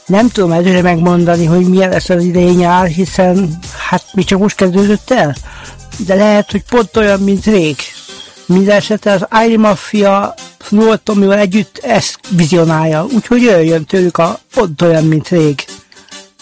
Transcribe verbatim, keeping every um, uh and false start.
Nem tudom előre megmondani, hogy milyen lesz az idei nyár, hiszen hát mi csak most kezdődött el, de lehet, hogy pont olyan, mint rég. Mindenesetre az Airy Mafia Noel Tomival együtt ezt vizionálja, úgyhogy jöjjön tőlük a pont olyan, mint rég.